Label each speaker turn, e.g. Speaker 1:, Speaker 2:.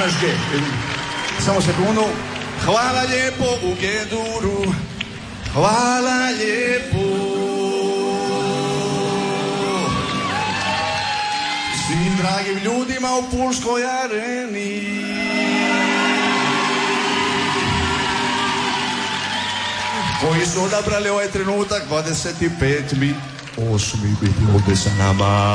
Speaker 1: Imaš G. Samo sekundu. Hvala lijepo u G-duru. Hvala lijepo. Svim dragim ljudima u Pulskoj areni. Koji su odabrali ovaj trenutak 25.8. biti ovdje sa nama.